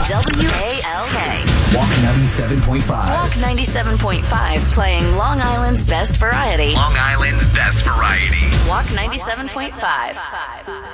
WALK. Walk 97.5. Walk 97.5, playing Long Island's best variety. Long Island's best variety. Walk 97.5.